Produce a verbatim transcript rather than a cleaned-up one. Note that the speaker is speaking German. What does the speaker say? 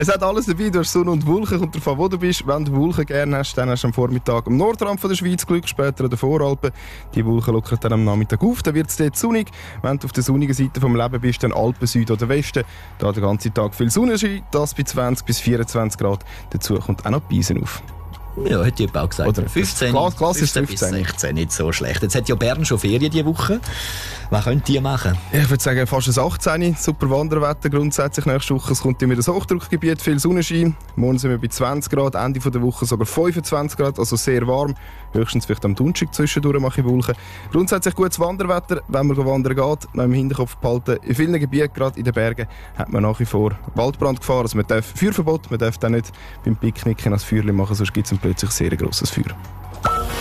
Es hat alles dabei, du hast Sonne und Wolken, kommt darauf an, wo du bist. Wenn du Wolken gerne hast, dann hast du am Vormittag am Nordrand von der Schweiz Glück, später an den Voralpen. Die Wolken lockern dann am Nachmittag auf, dann wird es dort sonnig. Wenn du auf der sonnigen Seite vom Leben bist, dann Alpen, Süd oder Westen. Da den ganzen Tag viel Sonnenschein, das bei zwanzig bis vierundzwanzig Grad. Dazu kommt auch noch die Beisen auf. Ja, hätte ich auch gesagt. Oder fünfzehn, Klasse, Klasse fünfzehn bis sechzehn, nicht so schlecht. Jetzt hat ja Bern schon Ferien diese Woche. Was könnt ihr machen? Ich würde sagen, fast ein achtzehn. Super Wanderwetter grundsätzlich nächste Woche. Es kommt immer das Hochdruckgebiet, viel Sonnenschein. Morgen sind wir bei zwanzig Grad, Ende der Woche sogar fünfundzwanzig Grad, also sehr warm. Höchstens vielleicht am Donnerstag zwischendurch mache ich Wolken. Grundsätzlich gutes Wanderwetter, wenn man wandern geht. Noch im Hinterkopf behalten, in vielen Gebieten, gerade in den Bergen, hat man nach wie vor Waldbrandgefahr. Also man darf Feuerverbot, man darf dann nicht beim Picknicken das Feuer machen, sonst gibt es plötzlich sehr grosses Feuer.